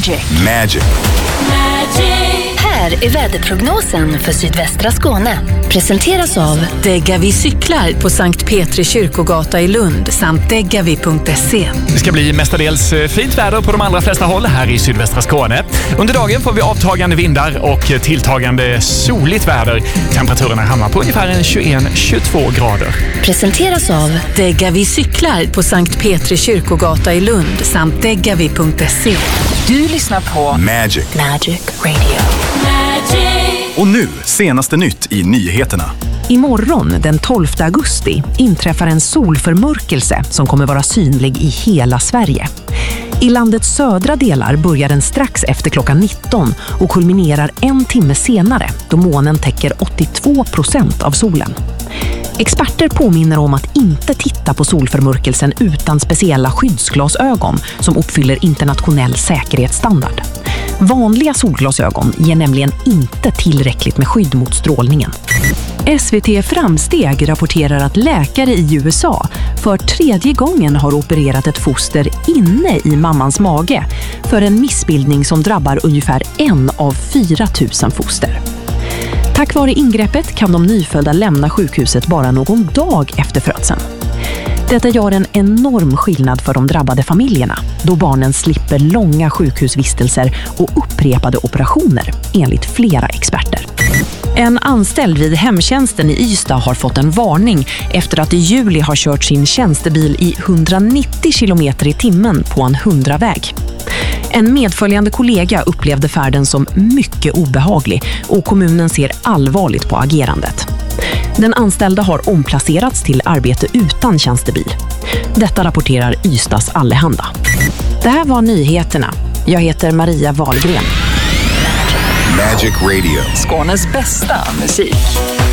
Magic. Här är väderprognosen för sydvästra Skåne. Presenteras av Degavi cyklar på Sankt Petri kyrkogata i Lund samt degavi.se. Det ska bli mestadels fint väder på de allra flesta håll här i sydvästra Skåne. Under dagen får vi avtagande vindar och tilltagande soligt väder. Temperaturerna hamnar på ungefär 21-22 grader. Presenteras av Degavi cyklar på Sankt Petri kyrkogata i Lund samt degavi.se. Du lyssnar på Magic. Radio. Och nu, senaste nytt i nyheterna. Imorgon, den 12 augusti, inträffar en solförmörkelse som kommer vara synlig i hela Sverige. I landets södra delar börjar den strax efter klockan 19 och kulminerar en timme senare då månen täcker 82% av solen. Experter påminner om att inte titta på solförmörkelsen utan speciella skyddsglasögon som uppfyller internationell säkerhetsstandard. Vanliga solglasögon ger nämligen inte tillräckligt med skydd mot strålningen. SVT Framsteg rapporterar att läkare i USA för 3:e gången har opererat ett foster inne i mammans mage för en missbildning som drabbar ungefär 1 av 4 000 foster. Tack vare ingreppet kan de nyfödda lämna sjukhuset bara någon dag efter födseln. Detta gör en enorm skillnad för de drabbade familjerna då barnen slipper långa sjukhusvistelser och upprepade operationer, enligt flera experter. En anställd vid hemtjänsten i Ystad har fått en varning efter att i juli har kört sin tjänstebil i 190 km i timmen på en 100-väg. En medföljande kollega upplevde färden som mycket obehaglig och kommunen ser allvarligt på agerandet. Den anställda har omplacerats till arbete utan tjänstebil. Detta rapporterar Ystads Allehanda. Det här var nyheterna. Jag heter Maria Wahlgren. Magic Radio. Skånes bästa musik.